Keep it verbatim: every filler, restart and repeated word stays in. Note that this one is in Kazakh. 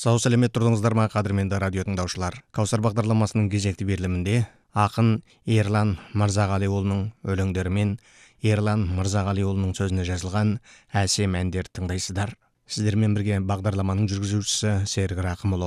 Сау сәлемет тұрдыңыздар ма, қадірменді радио тыңдаушылар. Каусар бағдарламасының кезекті берілімінде ақын Ерлан Мырзағалиұлының өлеңдерімен Ерлан Мырзағалиұлының сөзіне жазылған әсем әндер тыңдайсыздар. Сіздермен бірге бағдарламаның жүргізушісі Серік Рақымұлы.